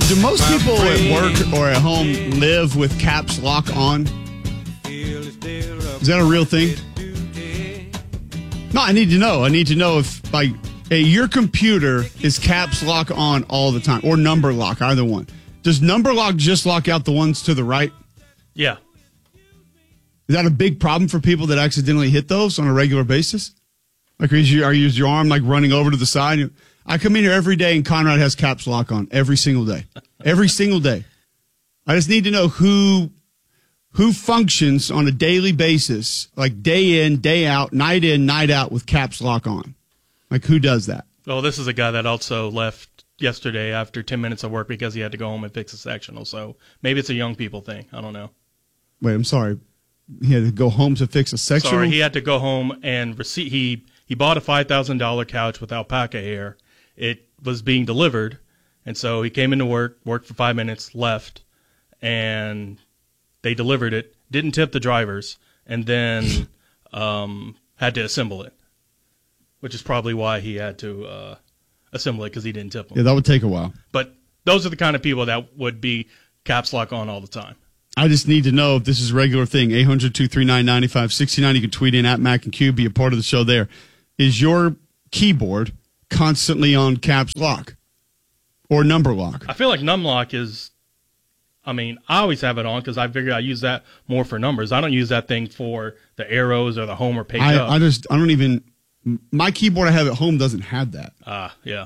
Do most people at work or at home live with caps lock on? Is that a real thing? No, I need to know. I need to know if, like, hey, your computer is caps lock on all the time, or number lock, either one. Does number lock just lock out the ones to the right? Yeah. Is that a big problem for people that accidentally hit those on a regular basis? Like, are your arm like running over to the side? I come in here every day and Conrad has caps lock on every single day. Every single day. I just need to know who functions on a daily basis, like day in, day out, night in, night out with caps lock on. Like, who does that? Well, this is a guy that also left yesterday after 10 minutes of work because he had to go home and fix a sectional. So maybe it's a young people thing. I don't know. Wait, I'm sorry. He had to go home to fix a sectional? Sorry, he had to go home and receive. He bought a $5,000 couch with alpaca hair. It was being delivered, and so he came into work, worked for 5 minutes, left, and they delivered it, didn't tip the drivers, and then had to assemble it, which is probably why he had to assemble it, because he didn't tip them. Yeah, that would take a while. But those are the kind of people that would be caps lock on all the time. I just need to know if this is a regular thing. 800-239-9569. You can tweet in at Mac and Q, be a part of the show there. Is your keyboard constantly on caps lock or number lock? I feel like num lock is, I always have it on because I figure I use that more for numbers. I don't use that thing for the arrows or the home or page up. I don't even, my keyboard I have at home doesn't have that. Yeah.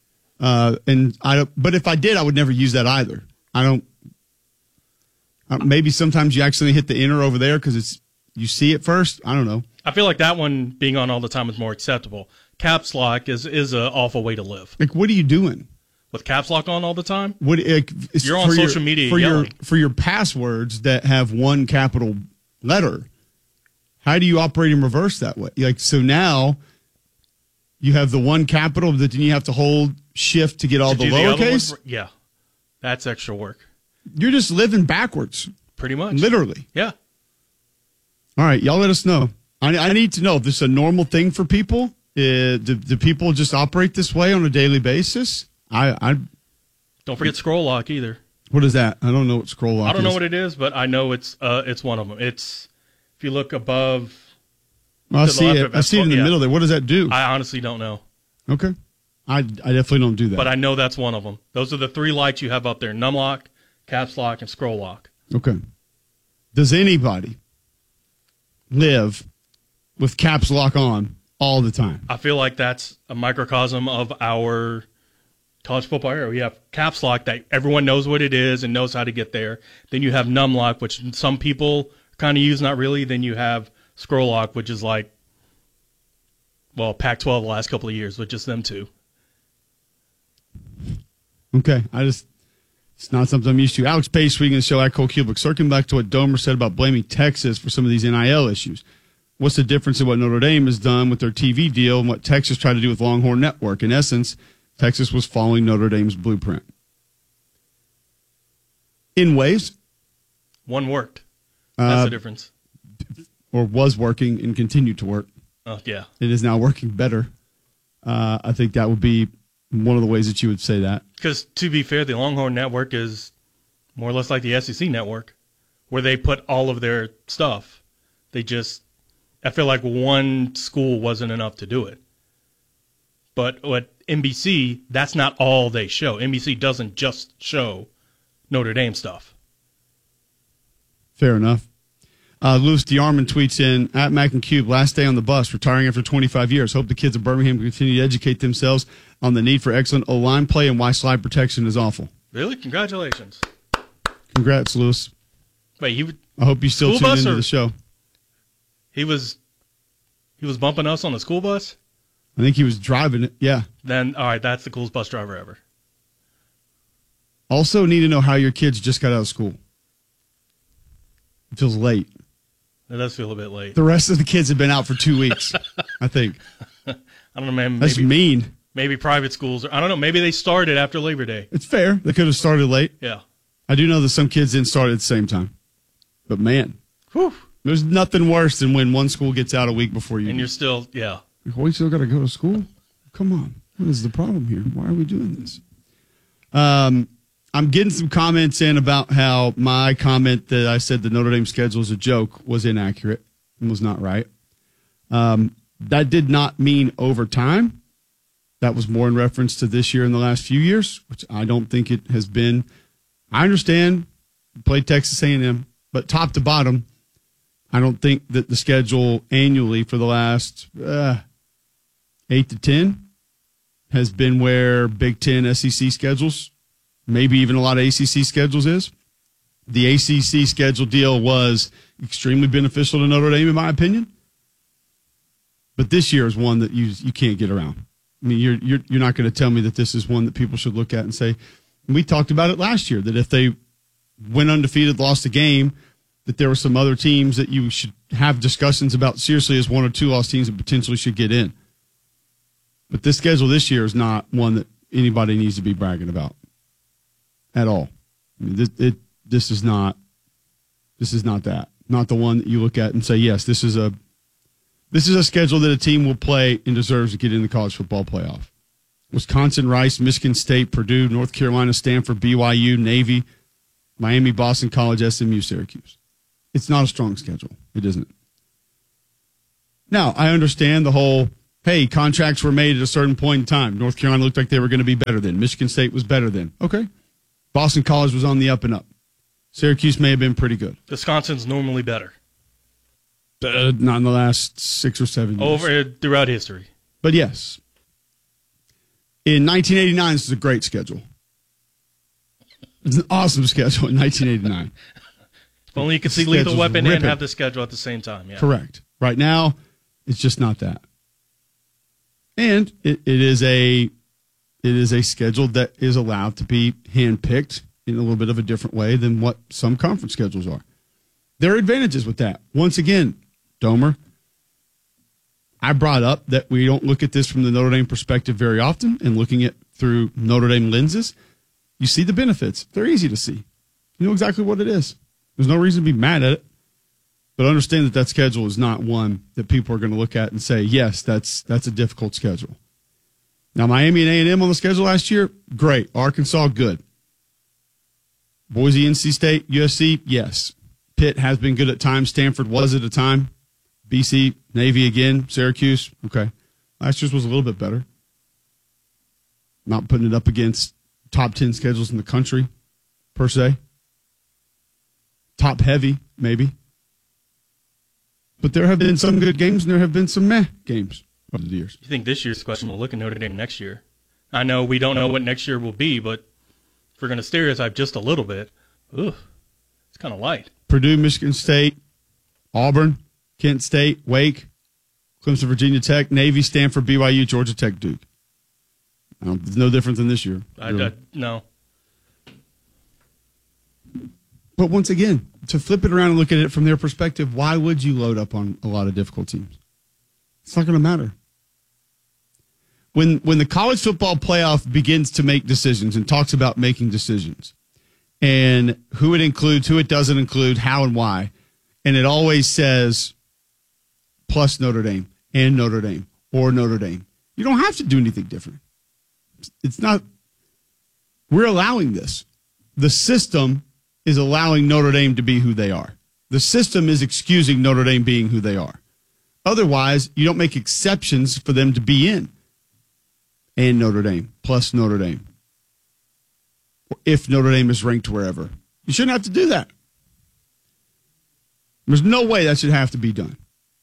But if I did, I would never use that either. I don't. Maybe sometimes you accidentally hit the enter over there because you see it first. I don't know. I feel like that one being on all the time is more acceptable. Caps lock is an awful way to live. Like, what are you doing with caps lock on all the time? You're on social media yelling. For your passwords that have one capital letter. How do you operate in reverse that way? Like, so now you have the one capital, but then you have to hold shift to get all the lowercase. Yeah, that's extra work. You're just living backwards. Pretty much. Literally. Yeah. All right, y'all let us know. I need to know if this is a normal thing for people. Do people just operate this way on a daily basis? Don't forget scroll lock either. What is that? I don't know what scroll lock is. I don't know what it is, but I know it's one of them. It's, if you look above. I see it. I see it in the middle there. What does that do? I honestly don't know. Okay. I definitely don't do that. But I know that's one of them. Those are the three lights you have up there: num lock, caps lock, and scroll lock. Okay. Does anybody live with caps lock on all the time? I feel like that's a microcosm of our college football era. We have caps lock that everyone knows what it is and knows how to get there. Then you have num lock, which some people kind of use, not really. Then you have scroll lock, which is like, well, Pac-12 the last couple of years, with just them two. Okay. It's not something I'm used to. Alex Pace, speaking of the show at Cole Kubick, circling back to what Domer said about blaming Texas for some of these NIL issues. What's the difference in what Notre Dame has done with their TV deal and what Texas tried to do with Longhorn Network? In essence, Texas was following Notre Dame's blueprint. In ways. One worked. That's the difference. Or was working and continued to work. Yeah. It is now working better. I think that would be one of the ways that you would say that. Because, to be fair, the Longhorn Network is more or less like the SEC Network, where they put all of their stuff. I feel like one school wasn't enough to do it. But what NBC, that's not all they show. NBC doesn't just show Notre Dame stuff. Fair enough. Louis DeArmond tweets in, at Mac and Cube, last day on the bus, retiring after 25 years. Hope the kids of Birmingham continue to educate themselves on the need for excellent O-line play and why slide protection is awful. Really? Congratulations. Congrats, Louis. Wait, I hope you still tune into the show. He was bumping us on the school bus? I think he was driving it, yeah. Then, all right, that's the coolest bus driver ever. Also need to know how your kids just got out of school. It feels late. It does feel a bit late. The rest of the kids have been out for 2 weeks, I think. I don't know, man. That's mean. Maybe private schools. I don't know. Maybe they started after Labor Day. It's fair. They could have started late. Yeah. I do know that some kids didn't start at the same time. But, man, there's nothing worse than when one school gets out a week before you. And you're still, yeah. We still got to go to school? Come on. What is the problem here? Why are we doing this? I'm getting some comments in about how my comment that I said the Notre Dame schedule is a joke was inaccurate and was not right. That did not mean over time. That was more in reference to this year and the last few years, which I don't think it has been. I understand, played Texas A&M, but top to bottom, I don't think that the schedule annually for the last 8 to 10 has been where Big Ten, SEC schedules, maybe even a lot of ACC schedules is. The ACC schedule deal was extremely beneficial to Notre Dame, in my opinion. But this year is one that you can't get around. I mean, you're not going to tell me that this is one that people should look at and say, and we talked about it last year, that if they went undefeated, lost a game, that there were some other teams that you should have discussions about seriously as 1 or 2 lost teams that potentially should get in. But this schedule this year is not one that anybody needs to be bragging about at all. I mean, this is not that. Not the one that you look at and say, yes, this is a schedule that a team will play and deserves to get in the college football playoff. Wisconsin, Rice, Michigan State, Purdue, North Carolina, Stanford, BYU, Navy, Miami, Boston College, SMU, Syracuse. It's not a strong schedule. It isn't. Now, I understand the whole, hey, contracts were made at a certain point in time. North Carolina looked like they were going to be better then. Michigan State was better then. Okay. Boston College was on the up and up. Syracuse may have been pretty good. Wisconsin's normally better. Not in the last 6 or 7 years. Throughout history. But yes. In 1989, this is a great schedule. It's an awesome schedule in 1989. If only you could see Lethal Weapon and have the schedule at the same time. Yeah. Correct. Right now, it's just not that. And it is a schedule that is allowed to be handpicked in a little bit of a different way than what some conference schedules are. There are advantages with that. Once again, Domer, I brought up that we don't look at this from the Notre Dame perspective very often, and looking at through Notre Dame lenses, you see the benefits. They're easy to see. You know exactly what it is. There's no reason to be mad at it, but understand that schedule is not one that people are going to look at and say, yes, that's a difficult schedule. Now, Miami and A&M on the schedule last year, great. Arkansas, good. Boise, NC State, USC, yes. Pitt has been good at times. Stanford was at a time. BC, Navy again. Syracuse, okay. Last year's was a little bit better. Not putting it up against top 10 schedules in the country, per se. Top heavy, maybe. But there have been some good games and there have been some meh games over the years. You think this year's question will look at Notre Dame next year? I know we don't know what next year will be, but if we're going to stereotype just a little bit, it's kind of light. Purdue, Michigan State, Auburn, Kent State, Wake, Clemson, Virginia Tech, Navy, Stanford, BYU, Georgia Tech, Duke. It's no different than this year. Really. No. But once again, to flip it around and look at it from their perspective, why would you load up on a lot of difficult teams? It's not going to matter. When the college football playoff begins to make decisions and talks about making decisions and who it includes, who it doesn't include, how and why, and it always says plus Notre Dame and Notre Dame or Notre Dame. You don't have to do anything different. It's not. We're allowing this. The system is allowing Notre Dame to be who they are. The system is excusing Notre Dame being who they are. Otherwise, you don't make exceptions for them to be in. And Notre Dame, plus Notre Dame. Or if Notre Dame is ranked wherever. You shouldn't have to do that. There's no way that should have to be done.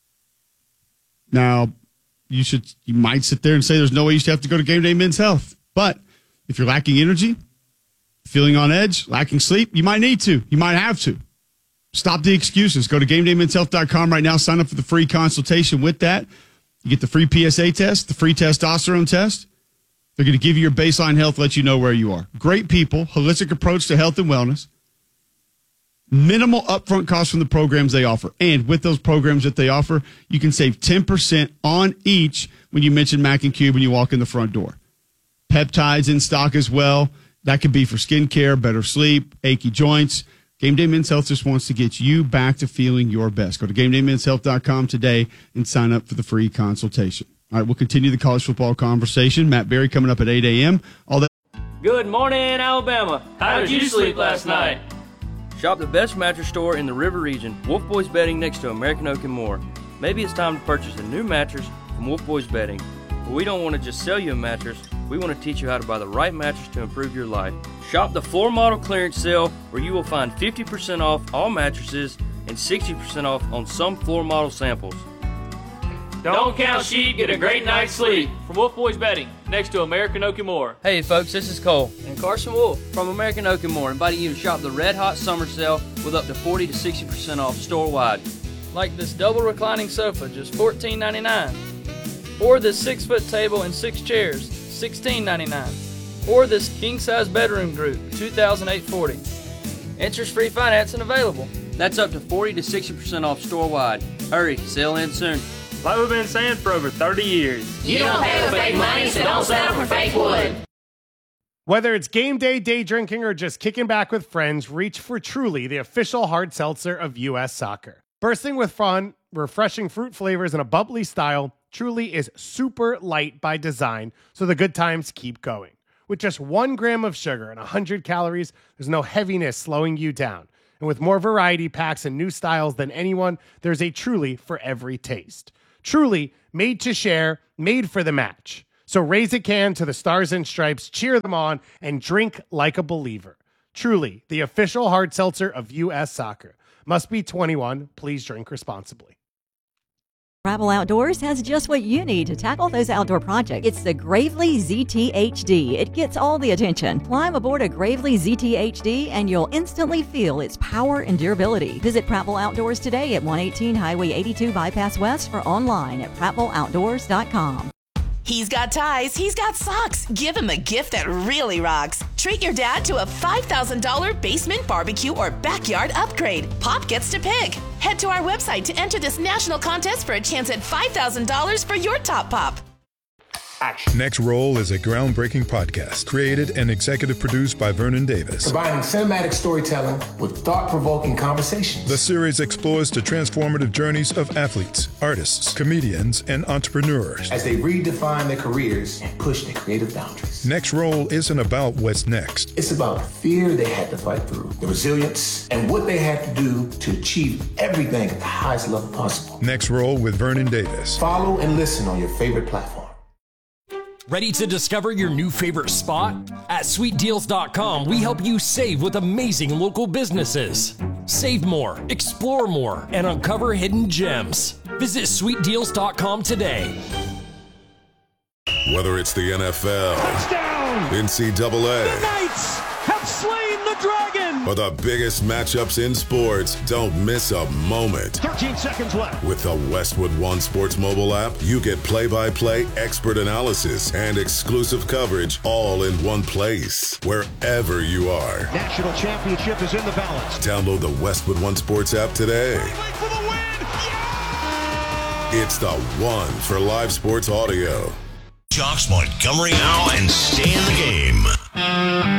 Now, you might sit there and say there's no way you should have to go to Game Day Men's Health. But if you're lacking energy, feeling on edge, lacking sleep, you might need to. You might have to. Stop the excuses. Go to GameDayMen'sHealth.com right now. Sign up for the free consultation. With that, you get the free PSA test, the free testosterone test. They're going to give you your baseline health, let you know where you are. Great people, holistic approach to health and wellness. Minimal upfront costs from the programs they offer. And with those programs that they offer, you can save 10% on each when you mention Mac and Cube when you walk in the front door. Peptides in stock as well. That could be for skincare, better sleep, achy joints. Game Day Men's Health just wants to get you back to feeling your best. Go to GameDayMen'sHealth.com today and sign up for the free consultation. All right, we'll continue the college football conversation. Matt Berry coming up at 8 a.m. All that. Good morning, Alabama. How did you sleep last night? Shop the best mattress store in the River Region, Wolf Boys Bedding, next to American Oak and More. Maybe it's time to purchase a new mattress from Wolf Boys Bedding. But we don't want to just sell you a mattress. We want to teach you how to buy the right mattress to improve your life. Shop the floor model clearance sale, where you will find 50% off all mattresses and 60% off on some floor model samples. Don't count sheep, get a great night's sleep. From Wolf Boys Bedding, next to American Oak and More. Hey folks, this is Cole and Carson Wolf from American Oak and More, inviting you to shop the Red Hot Summer Sale with up to 40 to 60% off store-wide. Like this double reclining sofa, just $14.99. Or this 6-foot table and 6 chairs, $16.99. Or this king-size bedroom group, $2,840. Interest-free financing available. That's up to 40 to 60% off store-wide. Hurry, sale ends soon. Like we've been saying for over 30 years. You don't pay with fake money, so don't settle for fake wood. Whether it's game day, day drinking, or just kicking back with friends, reach for Truly, the official hard seltzer of U.S. Soccer. Bursting with fun, refreshing fruit flavors, and a bubbly style, Truly is super light by design, so the good times keep going. With just 1 gram of sugar and 100 calories, there's no heaviness slowing you down. And with more variety packs and new styles than anyone, there's a Truly for every taste. Truly, made to share, made for the match. So raise a can to the Stars and Stripes, cheer them on, and drink like a believer. Truly, the official hard seltzer of U.S. Soccer. Must be 21. Please drink responsibly. Pravel Outdoors has just what you need to tackle those outdoor projects. It's the Gravely ZT-HD. It gets all the attention. Climb aboard a Gravely ZT-HD and you'll instantly feel its power and durability. Visit Pravel Outdoors today at 118 Highway 82 Bypass West or online at PratvelOutdoors.com. He's got ties, he's got socks. Give him a gift that really rocks. Treat your dad to a $5,000 basement barbecue or backyard upgrade. Pop gets to pick. Head to our website to enter this national contest for a chance at $5,000 for your top pop. Action. Next Roll is a groundbreaking podcast created and executive produced by Vernon Davis. Combining cinematic storytelling with thought-provoking conversations. The series explores the transformative journeys of athletes, artists, comedians, and entrepreneurs as they redefine their careers and push their creative boundaries. Next Roll isn't about what's next. It's about the fear they had to fight through, the resilience, and what they had to do to achieve everything at the highest level possible. Next Roll with Vernon Davis. Follow and listen on your favorite platform. Ready to discover your new favorite spot? At SweetDeals.com, we help you save with amazing local businesses. Save more, explore more, and uncover hidden gems. Visit SweetDeals.com today. Whether it's the NFL, touchdown, NCAA, the Knights have slain the Dragon, or the biggest matchups in sports, don't miss a moment. 13 seconds left. With the Westwood One Sports mobile app, you get play-by-play, expert analysis, and exclusive coverage all in one place, wherever you are. National championship is in the balance. Download the Westwood One Sports app today. For the win. Yeah! It's the one for live sports audio. Jocks Montgomery now and stay in the game.